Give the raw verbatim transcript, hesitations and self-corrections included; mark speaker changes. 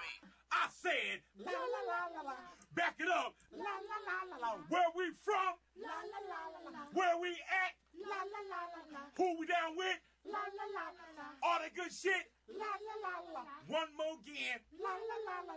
Speaker 1: me.
Speaker 2: I said, la la la la la. Back it up. La la la la la. Where we from? La la la la la. Where we at? La la la la la. Who we down with? La la la la la. All the good shit? La la la la. One more again. La la la la.